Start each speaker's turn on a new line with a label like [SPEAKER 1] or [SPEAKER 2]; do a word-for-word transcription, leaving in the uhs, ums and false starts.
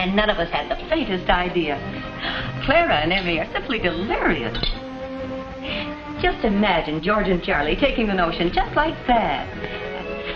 [SPEAKER 1] And none of us had the faintest idea. Clara and Emmy are simply delirious. Just imagine George and Charlie taking the notion just like that.